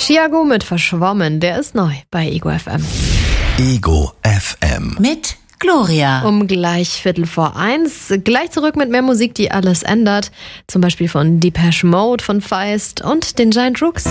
Chiago mit Verschwommen, der ist neu bei Ego FM. Ego FM. Mit Gloria. Um gleich 1:15. Gleich zurück mit mehr Musik, die alles ändert. Zum Beispiel von Depeche Mode, von Feist und den Giant Rooks.